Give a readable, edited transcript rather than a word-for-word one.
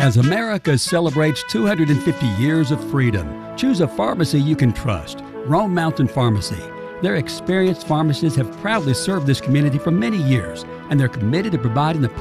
As America celebrates 250 years of freedom, choose a pharmacy you can trust. Rome Mountain Pharmacy. Their experienced pharmacists have proudly served this community for many years, and they're committed to providing the